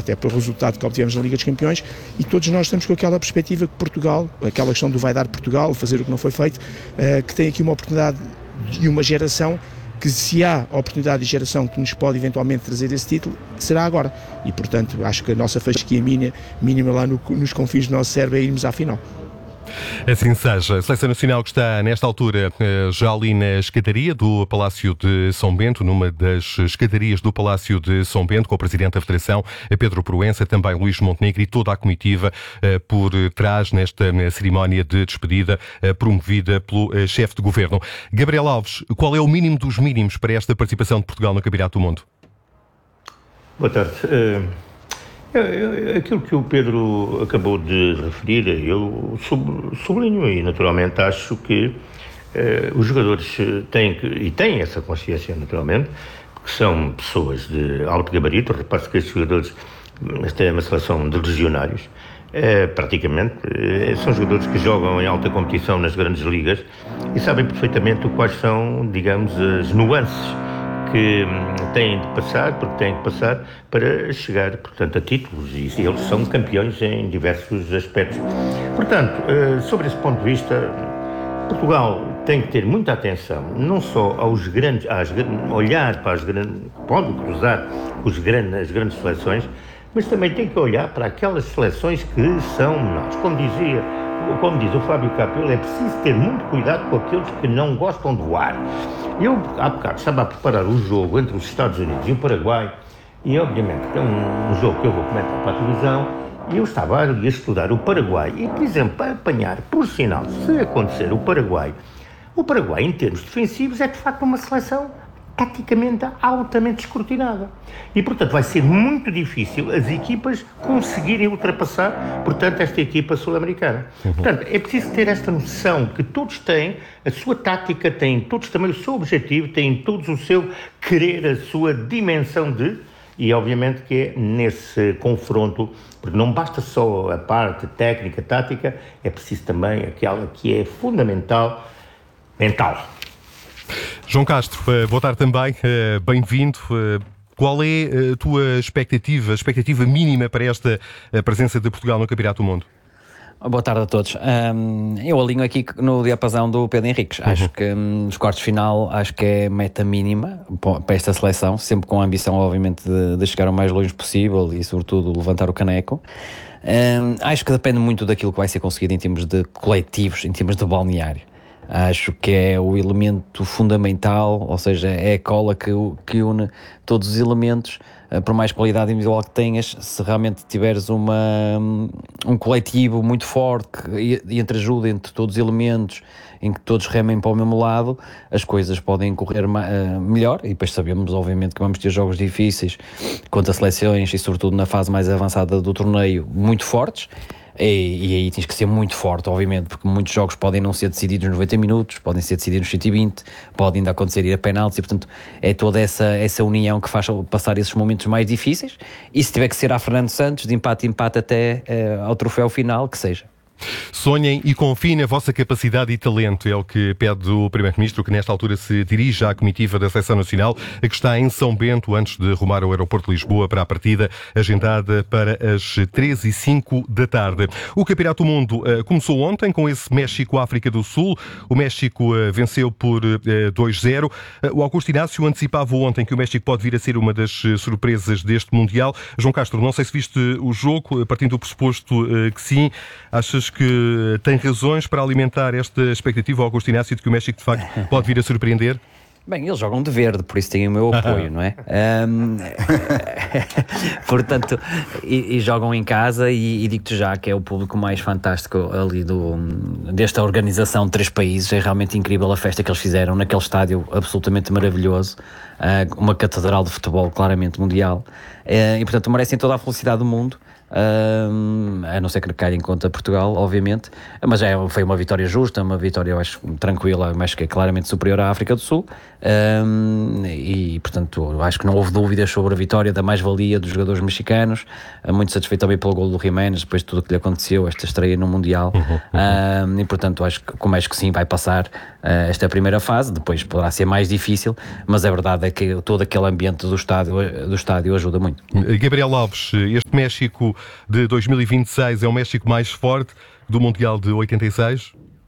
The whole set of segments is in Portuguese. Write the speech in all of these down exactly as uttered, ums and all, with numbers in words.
até pelo resultado que obtivemos na Liga dos Campeões, e todos nós estamos com aquela perspectiva que Portugal, aquela questão do vai dar Portugal, fazer o que não foi feito, uh, que tem aqui uma oportunidade e uma geração que, se há oportunidade de geração que nos pode eventualmente trazer esse título, será agora. E, portanto, acho que a nossa fasquia mínima, mínima lá no, nos confins do nosso cérebro é irmos à final. Assim seja. A Seleção Nacional que está, nesta altura, já ali na escadaria do Palácio de São Bento, numa das escadarias do Palácio de São Bento, com o Presidente da Federação, Pedro Proença, também Luís Montenegro e toda a comitiva por trás nesta cerimónia de despedida promovida pelo chefe de Governo. Gabriel Alves, qual é o mínimo dos mínimos para esta participação de Portugal no Campeonato do Mundo? Boa tarde. Uh... Aquilo que o Pedro acabou de referir, eu sublinho e naturalmente acho que eh, os jogadores têm que, e têm essa consciência naturalmente, que são pessoas de alto gabarito. Repare-se que estes jogadores, esta é uma seleção de legionários, eh, praticamente, eh, são jogadores que jogam em alta competição nas grandes ligas e sabem perfeitamente quais são, digamos, as nuances que têm de passar, porque têm de passar para chegar, portanto, a títulos, e eles são campeões em diversos aspectos. Portanto, sobre esse ponto de vista, Portugal tem que ter muita atenção, não só aos grandes, às, olhar para as grandes, pode cruzar os grandes, as grandes seleções, mas também tem que olhar para aquelas seleções que são menores. Como dizia, como diz o Fábio Capello, é preciso ter muito cuidado com aqueles que não gostam do ar. Eu, há bocado, estava a preparar o jogo entre os Estados Unidos e o Paraguai, e obviamente é um, um jogo que eu vou comentar para a televisão, e eu estava a estudar o Paraguai, e, por exemplo, para apanhar, por sinal, se acontecer o Paraguai, o Paraguai, em termos defensivos, é de facto uma seleção taticamente altamente escrutinada. E, portanto, vai ser muito difícil as equipas conseguirem ultrapassar, portanto, esta equipa sul-americana. Uhum. Portanto, é preciso ter esta noção que todos têm a sua tática, têm todos também o seu objetivo, têm todos o seu querer, a sua dimensão de... E, obviamente, que é nesse confronto, porque não basta só a parte técnica, tática, é preciso também aquela que é fundamental, mental. João Castro, boa tarde também, bem-vindo. Qual é a tua expectativa, a expectativa mínima para esta presença de Portugal no Campeonato do Mundo? Boa tarde a todos. Um, eu alinho aqui no diapasão do Pedro Henriques. Uhum. Acho que um, nos quartos de final, acho que é meta mínima para esta seleção, sempre com a ambição, obviamente, de, de chegar o mais longe possível e, sobretudo, levantar o caneco. Um, acho que depende muito daquilo que vai ser conseguido em termos de coletivos, em termos de balneário. Acho que é o elemento fundamental, ou seja, é a cola que, que une todos os elementos, por mais qualidade individual que tenhas. Se realmente tiveres uma, um coletivo muito forte e, e entre ajuda entre todos os elementos, em que todos remem para o mesmo lado, as coisas podem correr uh, melhor. E depois sabemos, obviamente, que vamos ter jogos difíceis contra seleções e, sobretudo, na fase mais avançada do torneio, muito fortes. E, e aí tens que ser muito forte, obviamente, porque muitos jogos podem não ser decididos nos noventa minutos, podem ser decididos nos cento e vinte, pode ainda acontecer ir a penaltis, e portanto é toda essa, essa união que faz passar esses momentos mais difíceis. E se tiver que ser a Fernando Santos, de empate empate até uh, ao troféu final, que seja. Sonhem e confiem na vossa capacidade e talento, é o que pede o Primeiro-Ministro, que nesta altura se dirige à comitiva da Seleção Nacional, que está em São Bento, antes de rumar ao aeroporto de Lisboa para a partida, agendada para as treze e cinco da tarde. O Campeonato do Mundo uh, começou ontem com esse México-África do Sul. O México uh, venceu por uh, dois zero. Uh, o Augusto Inácio antecipava ontem que o México pode vir a ser uma das uh, surpresas deste Mundial. João Castro, não sei se viste o jogo, partindo do pressuposto uh, que sim. Achas que tem razões para alimentar esta expectativa ao Augusto Inácio de que o México, de facto, pode vir a surpreender? Bem, eles jogam de verde, por isso têm o meu apoio, não é? Um, portanto, e, e jogam em casa, e, e digo-te já que é o público mais fantástico ali do, desta organização de três países. É realmente incrível a festa que eles fizeram naquele estádio absolutamente maravilhoso, uh, uma catedral de futebol claramente mundial, uh, e portanto merecem toda a felicidade do mundo. Uh, a não ser que caia em conta Portugal, obviamente, mas é, foi uma vitória justa, uma vitória, eu acho, tranquila, mas que é claramente superior à África do Sul. um, e portanto acho que não houve dúvidas sobre a vitória, da mais-valia dos jogadores mexicanos, muito satisfeito também pelo gol do Jiménez, depois de tudo o que lhe aconteceu, esta estreia no Mundial, uhum, uhum. Um, e portanto acho que com o México sim vai passar uh, esta primeira fase, depois poderá ser mais difícil, mas a verdade é que todo aquele ambiente do estádio, do estádio ajuda muito. Gabriel Alves, este México de dois mil e vinte e seis é o México mais forte do Mundial de oitenta e seis?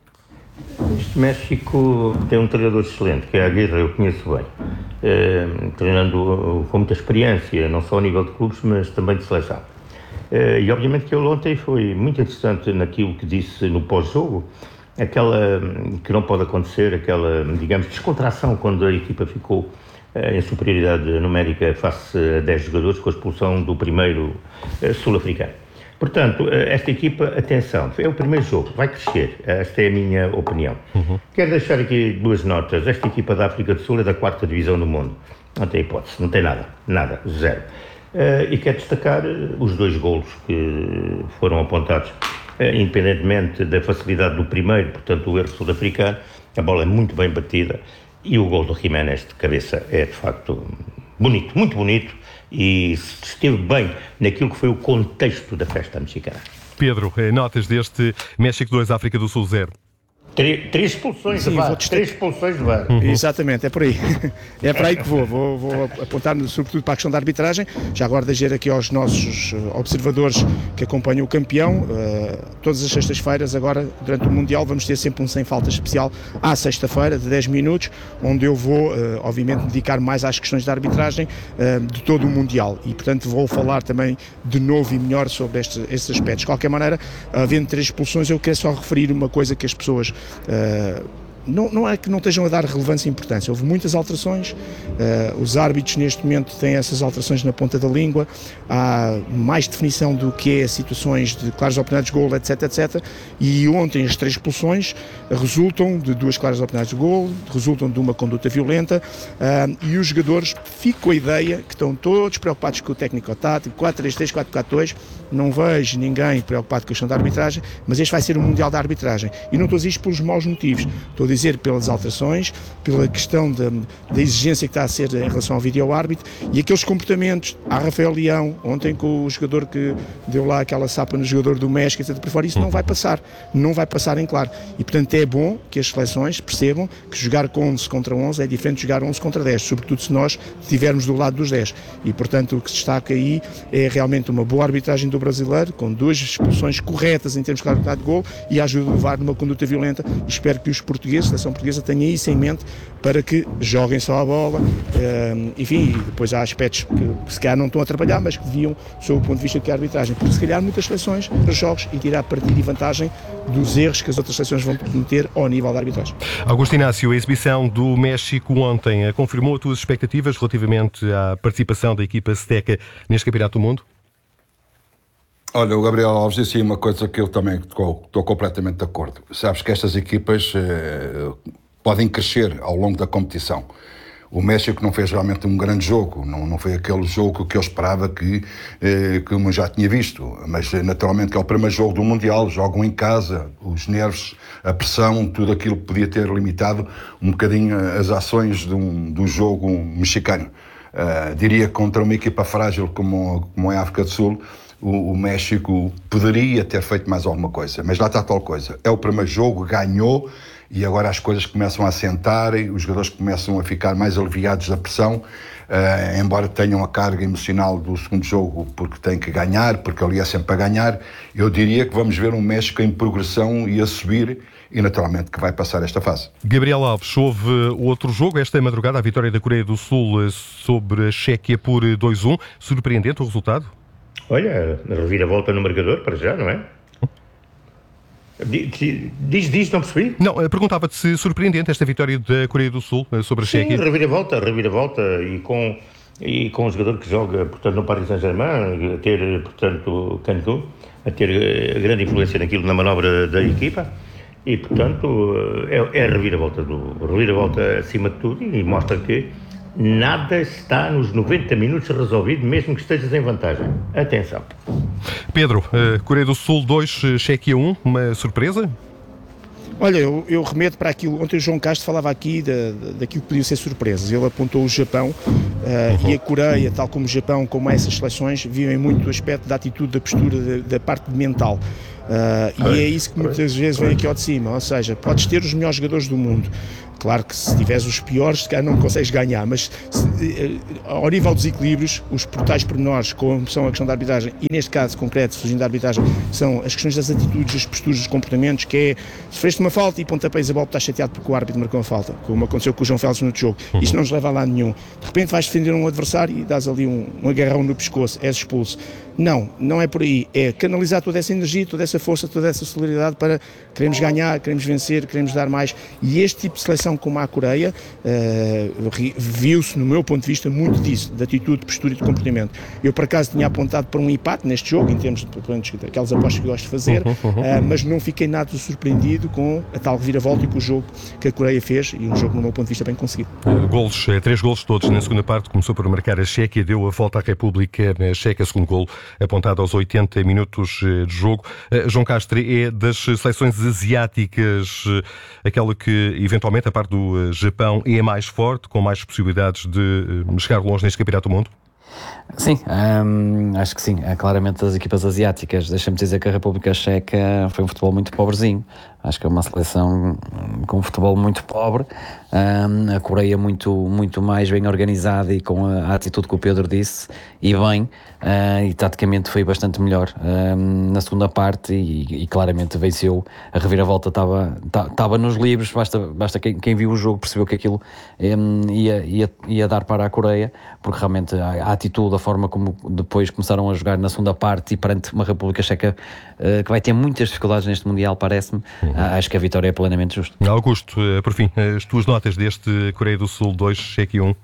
Este México tem um treinador excelente, que é a Aguirre, eu conheço bem, eh, treinando com muita experiência, não só a nível de clubes, mas também de seleção. Eh, e obviamente que ele ontem foi muito interessante naquilo que disse no pós-jogo, aquela que não pode acontecer, aquela, digamos, descontração quando a equipa ficou em superioridade numérica face a dez jogadores com a expulsão do primeiro uh, sul-africano. Portanto, uh, esta equipa, atenção, é o primeiro jogo, vai crescer, esta é a minha opinião. Uhum. Quero deixar aqui duas notas. Esta equipa da África do Sul é da quarta divisão do mundo, não tem hipótese, não tem nada, nada, zero. Uh, e quero destacar uh, os dois golos que foram apontados, uh, independentemente da facilidade do primeiro, portanto o erro sul-africano, a bola é muito bem batida. E o gol do Jiménez de cabeça é, de facto, bonito, muito bonito, e esteve bem naquilo que foi o contexto da festa mexicana. Pedro, notas deste México dois, África do Sul zero? Três, três expulsões de V A R. Três expulsões de V A R. Uhum. Exatamente, é por aí. É para aí que vou. Vou, vou apontar sobretudo para a questão da arbitragem. Já agora dizer aqui aos nossos observadores que acompanham o campeão, uh, todas as sextas-feiras, agora, durante o Mundial, vamos ter sempre um sem falta especial à sexta-feira, de dez minutos, onde eu vou, uh, obviamente, dedicar mais às questões da arbitragem uh, de todo o Mundial. E, portanto, vou falar também de novo e melhor sobre este, estes aspectos. De qualquer maneira, havendo três expulsões, eu quero só referir uma coisa que as pessoas Uh, não, não é que não estejam a dar relevância e importância, houve muitas alterações, uh, os árbitros neste momento têm essas alterações na ponta da língua, há mais definição do que é situações de claras oportunidades de golo, etc, etc, e ontem as três expulsões resultam de duas claras oportunidades de golo, resultam de uma conduta violenta, uh, e os jogadores ficam com a ideia que estão todos preocupados com o técnico-tático, quatro três três, quatro quatro dois, não vejo ninguém preocupado com a questão da arbitragem, mas este vai ser o Mundial da Arbitragem, e não estou a dizer isto pelos maus motivos, estou a dizer pelas alterações, pela questão da, da exigência que está a ser em relação ao vídeo-árbitro e aqueles comportamentos, há Rafael Leão, ontem com o jogador que deu lá aquela sapa no jogador do México, etcétera, por fora, isso não vai passar, não vai passar em claro. E portanto é bom que as seleções percebam que jogar com onze contra onze é diferente de jogar onze contra dez, sobretudo se nós estivermos do lado dos dez. E portanto o que se destaca aí é realmente uma boa arbitragem do brasileiro, com duas expulsões corretas em termos de claridade de gol e a ajuda de levar numa conduta violenta, e espero que os portugueses, a seleção portuguesa, tenha isso em mente para que joguem só a bola, um, enfim, e depois há aspectos que se calhar não estão a trabalhar, mas que deviam, sob o ponto de vista que é a arbitragem, porque se calhar muitas seleções para jogos e tirar partido e vantagem dos erros que as outras seleções vão cometer ao nível da arbitragem. Augusto Inácio, a exibição do México ontem confirmou as tuas expectativas relativamente à participação da equipa Azteca neste Campeonato do Mundo? Olha, o Gabriel Alves disse uma coisa que eu também estou, estou completamente de acordo. Sabes que estas equipas eh, podem crescer ao longo da competição. O México não fez realmente um grande jogo, não, não foi aquele jogo que eu esperava que, eh, que eu já tinha visto, mas naturalmente que é o primeiro jogo do Mundial, jogam em casa, os nervos, a pressão, tudo aquilo que podia ter limitado um bocadinho as ações de um, de um jogo mexicano. Uh, diria que contra uma equipa frágil como, como é a África do Sul, O, o México poderia ter feito mais alguma coisa, mas lá está tal coisa. É o primeiro jogo, ganhou, e agora as coisas começam a assentar, os jogadores começam a ficar mais aliviados da pressão, uh, embora tenham a carga emocional do segundo jogo, porque têm que ganhar, porque ali é sempre a ganhar. Eu diria que vamos ver um México em progressão e a subir, e naturalmente que vai passar esta fase. Gabriel Alves, houve outro jogo esta madrugada, a vitória da Coreia do Sul sobre a Chequia por dois a um. Surpreendente o resultado? Olha, reviravolta no marcador, para já, não é? Diz, diz, não percebi? Não, perguntava-te se surpreendente esta vitória da Coreia do Sul sobre a Chequia. Sim, reviravolta, reviravolta, e com, e com um jogador que joga, portanto, no Paris Saint-Germain, a ter, portanto, Cancún, a ter grande influência naquilo, na manobra da equipa, e, portanto, é, é a reviravolta, do, reviravolta acima de tudo, e mostra que nada está nos noventa minutos resolvido, mesmo que estejas em vantagem. Atenção. Pedro, uh, Coreia do Sul dois, Chequia um, uma surpresa? Olha, eu, eu remeto para aquilo, ontem o João Castro falava aqui da, daquilo que podia ser surpresas, ele apontou o Japão uh, uhum. e a Coreia, tal como o Japão, como essas seleções, vivem muito do aspecto da atitude, da postura, da, da parte mental. Uh, e é isso que muitas vezes vem aqui ao de cima, ou seja, podes ter os melhores jogadores do mundo, claro que se tiveres os piores, se calhar não consegues ganhar, mas se, ao nível dos equilíbrios, os portais pormenores, como são a questão da arbitragem, e neste caso concreto, fugindo da arbitragem, são as questões das atitudes, das posturas, dos comportamentos, que é, sofreste uma falta e pontapeias a bola, estás chateado porque o árbitro marcou uma falta, como aconteceu com o João Félix no outro jogo. Uhum. Isto não nos leva a lado nenhum. De repente vais defender um adversário e dás ali um, um agarrão no pescoço, és expulso. Não, não é por aí. É canalizar toda essa energia, toda essa força, toda essa solidariedade para queremos ganhar, queremos vencer, queremos dar mais. E este tipo de seleção como a Coreia, uh, viu-se, no meu ponto de vista, muito disso, de atitude, de postura e de comportamento. Eu, por acaso, tinha apontado para um empate neste jogo, em termos de aquelas apostas que eu gosto de fazer, uh, mas não fiquei nada surpreendido com a tal reviravolta e com o jogo que a Coreia fez, e um jogo, no meu ponto de vista, bem conseguido. Uh, golos, três golos todos na segunda parte, começou por marcar a Chequia, deu a volta à República na Checa, segundo golo apontado aos oitenta minutos de jogo. Uh, João Castro, é das seleções asiáticas uh, aquela que, eventualmente, a parte do Japão é mais forte, com mais possibilidades de uh, chegar longe neste Campeonato do Mundo? Sim, hum, acho que sim. É claramente as equipas asiáticas. Deixa-me dizer que a República Checa foi um futebol muito pobrezinho. Acho que é uma seleção com um futebol muito pobre. Um, a Coreia muito, muito mais bem organizada e com a, a atitude que o Pedro disse, e bem, uh, e taticamente foi bastante melhor um, na segunda parte e, e claramente venceu. A reviravolta estava estava nos livros, basta, basta quem, quem viu o jogo percebeu que aquilo um, ia, ia, ia dar para a Coreia, porque realmente a, a atitude, a forma como depois começaram a jogar na segunda parte e perante uma República Checa uh, que vai ter muitas dificuldades neste Mundial, parece-me. Uhum. Acho que a vitória é plenamente justa. Augusto, por fim, as tuas notas deste Coreia do Sul dois, Chequia um.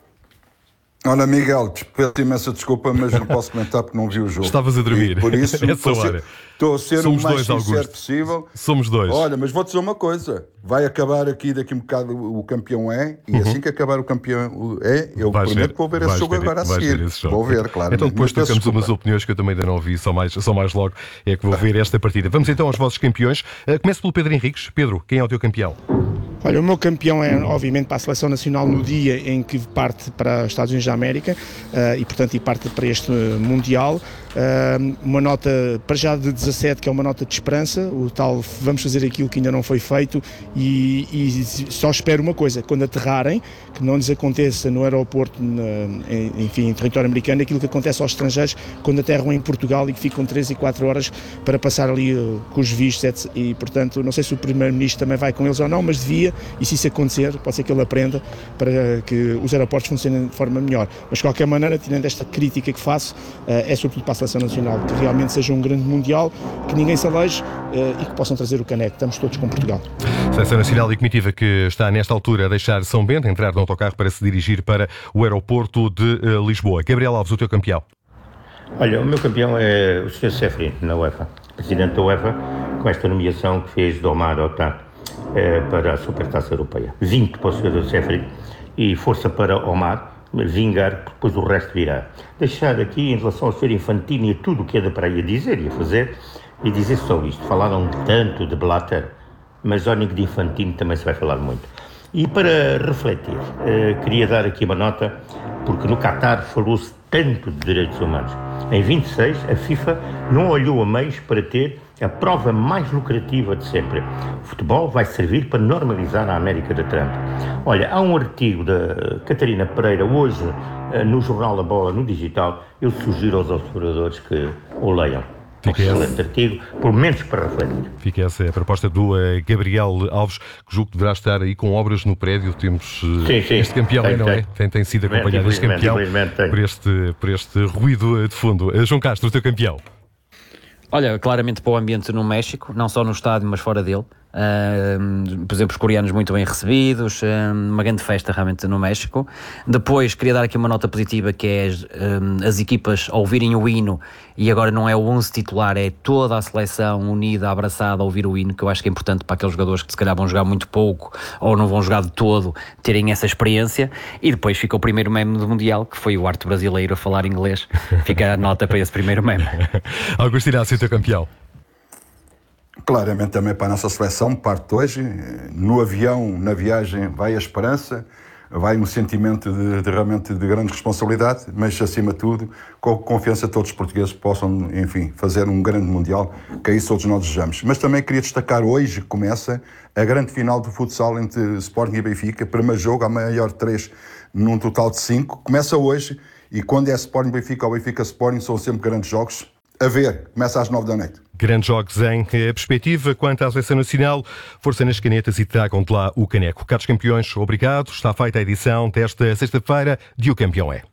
Olha, Miguel, peço imensa desculpa, mas não posso comentar porque não vi o jogo. Estavas a dormir. E por isso, estou a ser, estou a ser o mais dois, sincero Augusto. possível. Somos dois. Olha, mas vou-te dizer uma coisa. Vai acabar aqui daqui um bocado o campeão é, e uhum. assim que acabar o campeão é, eu vais prometo ver, que vou ver esse jogo ver, agora a seguir. Ver vou ver, claro. Então depois tocamos umas opiniões que eu também ainda não ouvi, só mais, só mais logo é que vou ver esta partida. Vamos então aos vossos campeões. Uh, começo pelo Pedro Henriques. Pedro, quem é o teu campeão? Olha, o meu campeão é, obviamente, para a Seleção Nacional no dia em que parte para os Estados Unidos da América uh, e, portanto, e parte para este Mundial. Uh, uma nota, para já de dezassete, que é uma nota de esperança, o tal vamos fazer aquilo que ainda não foi feito e, e só espero uma coisa, quando aterrarem, que não lhes aconteça no aeroporto, na, enfim, em território americano, aquilo que acontece aos estrangeiros quando aterram em Portugal e que ficam três e quatro horas para passar ali uh, com os vistos, e, portanto, não sei se o Primeiro-Ministro também vai com eles ou não, mas devia. E se isso acontecer, pode ser que ele aprenda para que os aeroportos funcionem de forma melhor. Mas de qualquer maneira, tirando esta crítica que faço, é sobretudo para a Seleção Nacional, que realmente seja um grande Mundial, que ninguém se aleje e que possam trazer o caneco. Estamos todos com Portugal. Seleção Nacional e comitiva que está nesta altura a deixar São Bento, entrar no autocarro para se dirigir para o aeroporto de Lisboa. Gabriel Alves, o teu campeão. Olha, o meu campeão é o senhor Sefri, na UEFA. Presidente da UEFA, com esta nomeação que fez do Omar Otá para a Supertaça Europeia. vinte para o senhor Sefri e força para Omar vingar, depois o resto virá. Deixar aqui, em relação ao senhor Infantino e tudo o que é para aí a dizer e a fazer, e dizer só isto. Falaram tanto de Blatter, mas olhem que de Infantino também se vai falar muito. E para refletir, eh, queria dar aqui uma nota, porque no Qatar falou-se tanto de direitos humanos. Em vinte e seis, a FIFA não olhou a meios para ter a prova mais lucrativa de sempre. O futebol vai servir para normalizar a América de Trump. Olha, há um artigo da Catarina Pereira, hoje, no Jornal da Bola, no digital, eu sugiro aos observadores que o leiam. Um excelente artigo, por menos para refletir. Fica essa a proposta do uh, Gabriel Alves, que julgo que deverá estar aí com obras no prédio. Temos uh, sim, sim. este campeão, tem, não tem. é? Tem, tem sido acompanhado este campeão por este, por este ruído de fundo. Uh, João Castro, o teu campeão. Olha, claramente para o ambiente no México, não só no estádio, mas fora dele. Uh, por exemplo, os coreanos muito bem recebidos, uh, uma grande festa realmente no México. Depois queria dar aqui uma nota positiva, que é uh, as equipas a ouvirem o hino, e agora não é o onze titular, é toda a seleção unida, abraçada a ouvir o hino, que eu acho que é importante para aqueles jogadores que se calhar vão jogar muito pouco ou não vão jogar de todo, terem essa experiência. E depois fica o primeiro meme do Mundial, que foi o arte brasileiro a falar inglês. Fica a nota para esse primeiro meme. Augusto Inácio, teu campeão. Claramente também para a nossa seleção, parte hoje, no avião, na viagem, vai a esperança, vai um sentimento de, de realmente de grande responsabilidade, mas acima de tudo, com a confiança de todos os portugueses que possam, enfim, fazer um grande Mundial, que é isso todos nós desejamos. Mas também queria destacar, hoje começa a grande final do futsal entre Sporting e Benfica, primeiro jogo, a maior três num total de cinco, começa hoje, e quando é Sporting Benfica ou Benfica Sporting, são sempre grandes jogos. A ver, começa às nove da noite. Grandes jogos em perspectiva. Quanto à seleção nacional, força nas canetas e tragam de lá o caneco. Caros campeões, obrigado. Está feita a edição desta sexta-feira de O Campeão É.